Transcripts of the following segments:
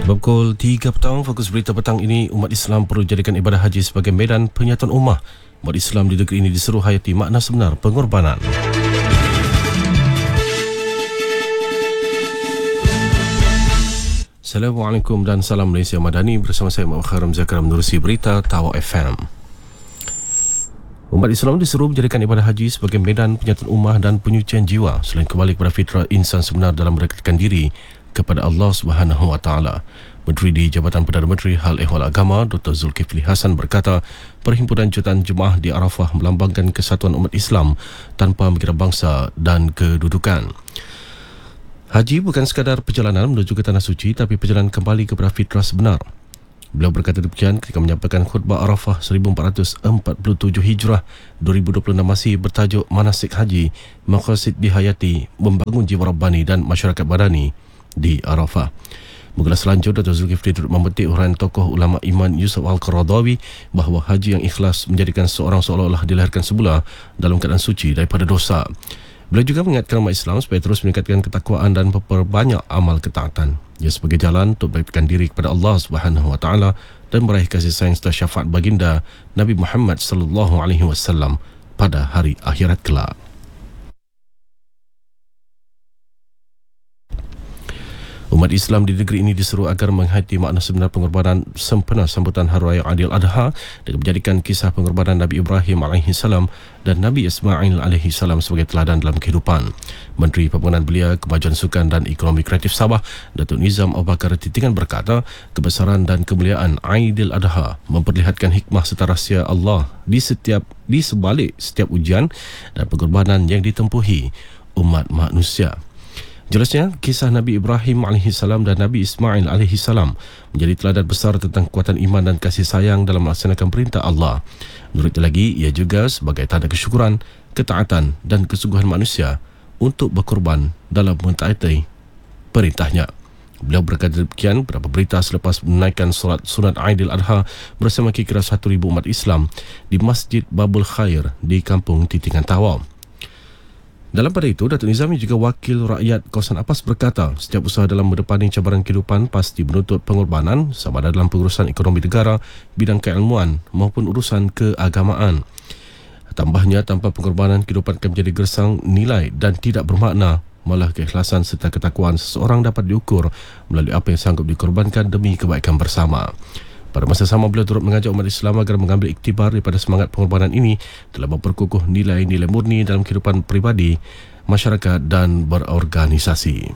Pukul 3 petang, fokus berita petang ini, umat Islam perlu jadikan ibadah haji sebagai medan penyatuan ummah. Umat Islam di negeri ini disuruh hayati makna sebenar pengorbanan. Assalamualaikum dan salam Malaysia Madani, bersama saya Muhammad Kharam Zakar menerusi berita Tawa FM. Umat Islam disuruh menjadikan ibadah haji sebagai medan penyatuan ummah dan penyucian jiwa selain kembali kepada fitrah insan sebenar dalam mendekatkan diri kepada Allah Subhanahu Wa Taala. Menteri di Jabatan Perdana Menteri Hal Ehwal Agama Dr. Zulkifli Hasan berkata, perhimpunan jutaan jemaah di Arafah melambangkan kesatuan umat Islam tanpa mengira bangsa dan kedudukan. Haji bukan sekadar perjalanan menuju ke tanah suci, tapi perjalanan kembali kepada fitrah sebenar. Beliau berkata demikian ketika menyampaikan khutbah Arafah 1447 Hijrah 2026 masih bertajuk Manasik Haji, Maqasid Dihayati, membangun jiwa Rabbani dan masyarakat badani di Arafah. Mengulas selanjut, Dr. Zulkifli turut memetik uraian tokoh ulama iman Yusuf Al-Qaradawi bahawa haji yang ikhlas menjadikan seorang seolah-olah dilahirkan semula dalam keadaan suci daripada dosa. Beliau juga mengingatkan umat Islam supaya terus meningkatkan ketakwaan dan memperbanyak amal ketaatan. Ia sebagai jalan untuk mendekatkan diri kepada Allah Subhanahu Wa Taala dan meraih kasih sayang serta syafaat baginda Nabi Muhammad sallallahu alaihi wasallam pada hari akhirat kelak. Umat Islam di negeri ini disuruh agar menghayati makna sebenar pengorbanan sempena sambutan Hari Raya Aidil Adha dengan menjadikan kisah pengorbanan Nabi Ibrahim AS dan Nabi Ismail AS sebagai teladan dalam kehidupan. Menteri Pembangunan Belia, Kemajuan Sukan dan Ekonomi Kreatif Sabah, Datuk Nizam Abu Bakar Titingan berkata, kebesaran dan kemuliaan Aidil Adha memperlihatkan hikmah serta rahsia Allah di sebalik setiap ujian dan pengorbanan yang ditempuhi umat manusia. Jelasnya, kisah Nabi Ibrahim AS dan Nabi Ismail AS menjadi teladan besar tentang kekuatan iman dan kasih sayang dalam melaksanakan perintah Allah. Menurutnya lagi, ia juga sebagai tanda kesyukuran, ketaatan dan kesungguhan manusia untuk berkorban dalam mentaati perintahnya. Beliau berkata demikian beberapa berita selepas menaikkan solat sunat Aidil Adha bersama kira 1,000 umat Islam di Masjid Babul Khair di Kampung Titingan Tawau. Dalam pada itu, Datuk Nizami juga wakil rakyat kawasan Apas berkata, setiap usaha dalam mendepani cabaran kehidupan pasti menuntut pengorbanan sama ada dalam pengurusan ekonomi negara, bidang keilmuan maupun urusan keagamaan. Tambahnya, tanpa pengorbanan kehidupan akan menjadi gersang nilai dan tidak bermakna, malah keikhlasan serta ketakwaan seseorang dapat diukur melalui apa yang sanggup dikorbankan demi kebaikan bersama. Pada masa sama, beliau turut mengajak umat Islam agar mengambil iktibar daripada semangat pengorbanan ini dalam memperkukuh nilai-nilai murni dalam kehidupan peribadi, masyarakat dan berorganisasi.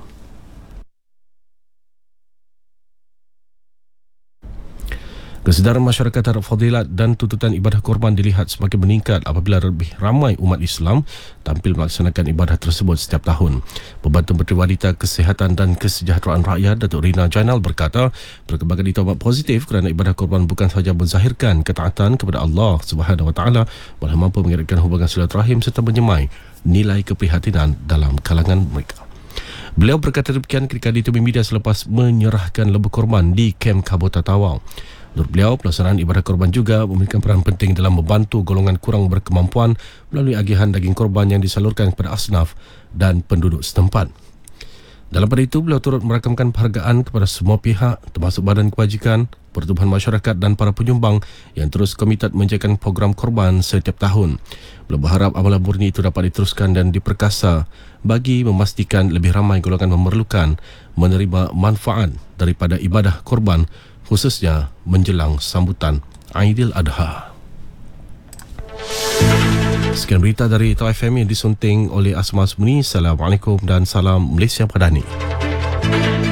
Kesedaran masyarakat terhadap fadilat dan tuntutan ibadah korban dilihat semakin meningkat apabila lebih ramai umat Islam tampil melaksanakan ibadah tersebut setiap tahun. Pembantu Menteri Wanita, Kesihatan dan Kesejahteraan Rakyat Datuk Rina Jainal berkata, perkembangan itu amat positif kerana ibadah korban bukan sahaja menzahirkan ketaatan kepada Allah Subhanahu Wa Taala, malah mampu mengeratkan hubungan silaturahim serta menyemai nilai keprihatinan dalam kalangan mereka. Beliau berkata demikian ketika ditemui media selepas menyerahkan lembu korban di kem Kabota Tawau. Menurut beliau, pelaksanaan ibadah korban juga memberikan peran penting dalam membantu golongan kurang berkemampuan melalui agihan daging korban yang disalurkan kepada asnaf dan penduduk setempat. Dalam pada itu, beliau turut merakamkan penghargaan kepada semua pihak termasuk Badan Kebajikan, Pertubuhan Masyarakat dan para penyumbang yang terus komited menjalankan program korban setiap tahun. Beliau berharap amalan murni itu dapat diteruskan dan diperkasa bagi memastikan lebih ramai golongan memerlukan menerima manfaat daripada ibadah korban, khususnya menjelang sambutan Aidil Adha. Sekian berita dari Tawa FM yang disunting oleh Asma Asmuni. Assalamualaikum dan salam Malaysia Madani.